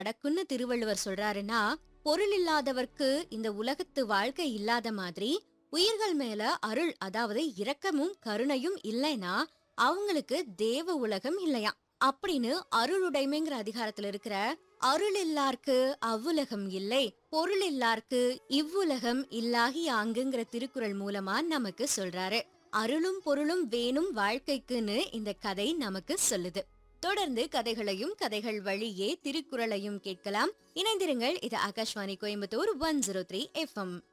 நடக்குன்னு திருவள்ளுவர் சொல்றாருன்னா, பொருள் இல்லாதவர்க்கு இந்த உலகத்து வாழ்க்கை இல்லாத மாதிரி உயிர்கள் மேல அருள், அதாவது இரக்கமும் கருணையும் இல்லைன்னா அவங்களுக்கு தேவ உலகம் இல்லையா அப்படின்னு அருளுடைமைங்கிற அதிகாரத்துல இருக்கிற அருள் இல்லார்க்கு அவ்வுலகம் இல்லை, பொருள் இல்லார்க்கு இவ்வுலகம் இல்லாகி ஆங்குங்கிற திருக்குறள் மூலமா நமக்கு சொல்றாரு. அருளும் பொருளும் வேணும் வாழ்க்கைக்குன்னு இந்த கதை நமக்கு சொல்லுது. தொடர்ந்து கதைகளையும் கதைகள் வழியே திருக்குறளையும் கேட்கலாம். இணைந்திருங்கள். இது ஆகாஷ்வாணி கோயம்புத்தூர் 103 FM.